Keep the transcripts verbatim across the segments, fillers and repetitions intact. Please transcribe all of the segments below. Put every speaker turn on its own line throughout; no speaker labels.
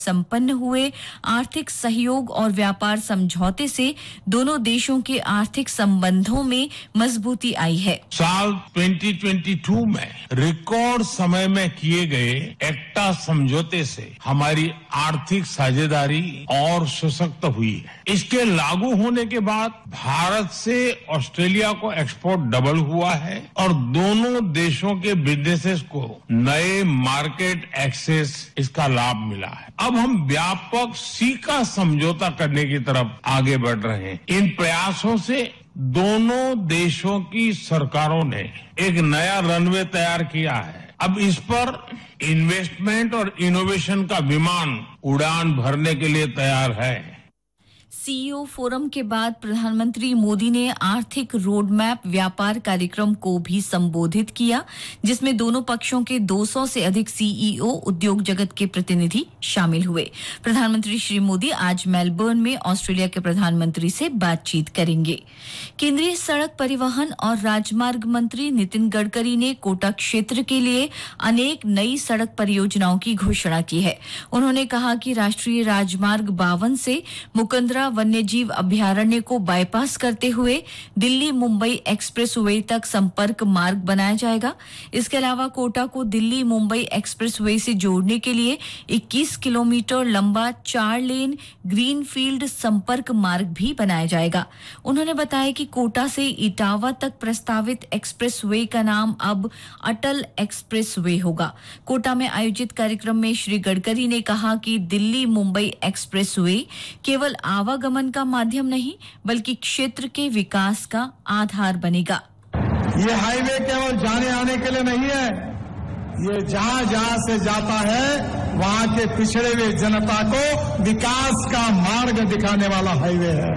संपन्न हुए आर्थिक सहयोग और व्यापार समझौते से दोनों देशों के आर्थिक संबंधों में मजबूती आई है।
साल दो हज़ार बाईस में रिकॉर्ड समय में किए गए एक्टा समझौते से हमारी आर्थिक साझेदारी और सशक्त हुई है। इसके लागू होने के बाद भारत से ऑस्ट्रेलिया को एक्सपोर्ट डबल हुआ है और दोनों देशों के बिजनेसेस को नए मार्केट एक्सेस इसका लाभ मिला है। अब हम व्यापक सीका समझौता करने की तरफ आगे बढ़ रहे हैं। इन प्रयासों से दोनों देशों की सरकारों ने एक नया रनवे तैयार किया है। अब इस पर इन्वेस्टमेंट और इनोवेशन का विमान उड़ान भरने के लिए तैयार है।
सीईओ फोरम के बाद प्रधानमंत्री मोदी ने आर्थिक रोडमैप व्यापार कार्यक्रम को भी संबोधित किया, जिसमें दोनों पक्षों के दो सौ से अधिक सीईओ उद्योग जगत के प्रतिनिधि शामिल हुए। प्रधानमंत्री श्री मोदी आज मेलबर्न में ऑस्ट्रेलिया के प्रधानमंत्री से बातचीत करेंगे। केंद्रीय सड़क परिवहन और राजमार्ग मंत्री नितिन गडकरी ने कोटा क्षेत्र के लिए अनेक नई सड़क परियोजनाओं की घोषणा की है। उन्होंने कहा कि राष्ट्रीय राजमार्ग बावन से मुकंदरा वन्यजीव अभयारण्य को बाईपास करते हुए दिल्ली मुंबई एक्सप्रेसवे तक संपर्क मार्ग बनाया जाएगा। इसके अलावा कोटा को दिल्ली मुंबई एक्सप्रेसवे से जोड़ने के लिए इक्कीस किलोमीटर लंबा चार लेन ग्रीनफील्ड संपर्क मार्ग भी बनाया जाएगा। उन्होंने बताया कि कोटा से इटावा तक प्रस्तावित एक्सप्रेसवे का नाम अब अटल एक्सप्रेसवे होगा। कोटा में आयोजित कार्यक्रम में श्री गडकरी ने कहा कि दिल्ली मुंबई एक्सप्रेसवे केवल आवागमन का माध्यम नहीं बल्कि क्षेत्र के विकास का आधार बनेगा।
ये हाईवे केवल जाने आने के लिए नहीं है, ये जहां जहां से जाता है वहां के पिछड़े हुए जनता को विकास का मार्ग दिखाने वाला हाईवे है।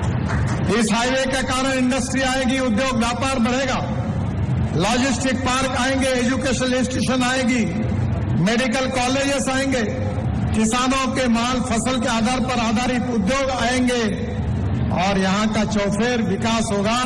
इस हाईवे के कारण इंडस्ट्री आएगी, उद्योग व्यापार बढ़ेगा, लॉजिस्टिक पार्क आएंगे, एजुकेशनल इंस्टीट्यूशन आएगी, मेडिकल कॉलेजेस आएंगे, किसानों के माल फसल के आधार पर आधारित उद्योग आएंगे और यहां का चौफेर विकास होगा।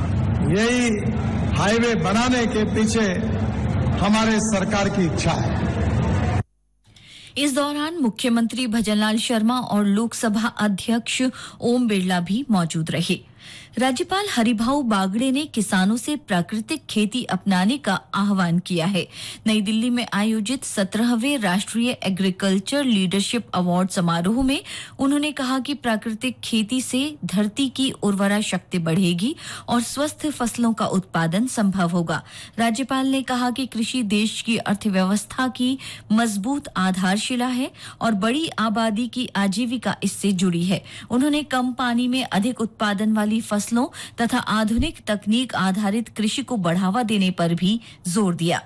यही हाईवे बनाने के पीछे हमारे सरकार की इच्छा है।
इस दौरान मुख्यमंत्री भजनलाल शर्मा और लोकसभा अध्यक्ष ओम बिरला भी मौजूद रहे। राज्यपाल हरिभाऊ बागड़े ने किसानों से प्राकृतिक खेती अपनाने का आह्वान किया है। नई दिल्ली में आयोजित सत्रहवें राष्ट्रीय एग्रीकल्चर लीडरशिप अवार्ड समारोह में उन्होंने कहा कि प्राकृतिक खेती से धरती की उर्वरा शक्ति बढ़ेगी और स्वस्थ फसलों का उत्पादन संभव होगा। राज्यपाल ने कहा कि कृषि देश की अर्थव्यवस्था की मजबूत आधारशिला है और बड़ी आबादी की आजीविका इससे जुड़ी है। उन्होंने कम पानी में अधिक उत्पादन वाली फसलों तथा आधुनिक तकनीक आधारित कृषि को बढ़ावा देने पर भी जोर दिया।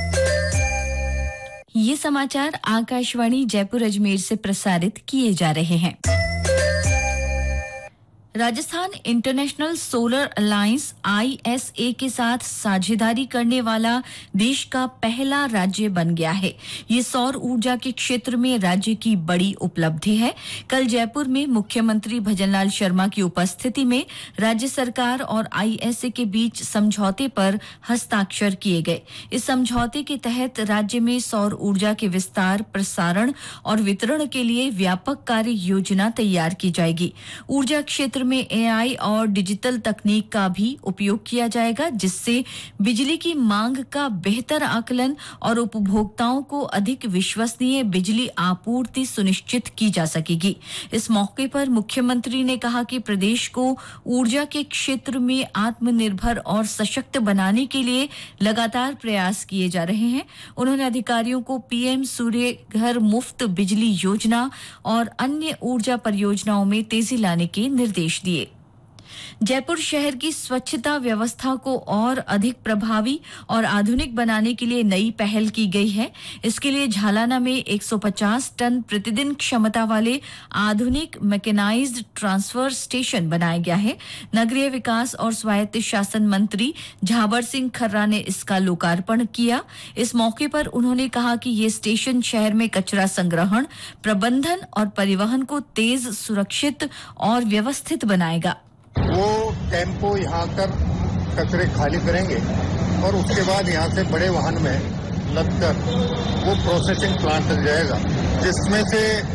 ये समाचार आकाशवाणी जयपुर अजमेर से प्रसारित किए जा रहे हैं। Rajasthan international solar alliance I S A के साथ साझेदारी करने वाला देश का पहला राज्य बन गया है। ये सौर ऊर्जा के क्षेत्र में राज्य की बड़ी उपलब्धि है। कल जयपुर में मुख्यमंत्री भजनलाल शर्मा की उपस्थिति में राज्य सरकार और आई एस ए के बीच समझौते पर हस्ताक्षर किए गए। इस समझौते के तहत राज्य में सौर ऊर्जा के विस्तार, प्रसारण और वितरण के लिए व्यापक कार्य योजना तैयार की जाएगी। ऊर्जा क्षेत्र में ए आई और डिजिटल तकनीक का भी उपयोग किया जाएगा, जिससे बिजली की मांग का बेहतर आकलन और उपभोक्ताओं को अधिक विश्वसनीय बिजली आपूर्ति सुनिश्चित की जा सकेगी। इस मौके पर मुख्यमंत्री ने कहा कि प्रदेश को ऊर्जा के क्षेत्र में आत्मनिर्भर और सशक्त बनाने के लिए लगातार प्रयास किए जा रहे हैं। उन्होंने अधिकारियों को पीएम सूर्य घर मुफ्त बिजली योजना और अन्य ऊर्जा परियोजनाओं में तेजी लाने के निर्देश दिए। जयपुर शहर की स्वच्छता व्यवस्था को और अधिक प्रभावी और आधुनिक बनाने के लिए नई पहल की गई है। इसके लिए झालाना में एक सौ पचास टन प्रतिदिन क्षमता वाले आधुनिक मैकेनाइज्ड ट्रांसफर स्टेशन बनाया गया है। नगरीय विकास और स्वायत्त शासन मंत्री झाबर सिंह खर्रा ने इसका लोकार्पण किया। इस मौके पर उन्होंने कहा कि ये स्टेशन शहर में कचरा संग्रहण, प्रबंधन और परिवहन को तेज, सुरक्षित और व्यवस्थित बनाएगा।
वो टेम्पो यहाँ कर कचरे खाली करेंगे और उसके बाद यहाँ से बड़े वाहन में लद कर वो प्रोसेसिंग प्लांट तक जाएगा, जिसमें से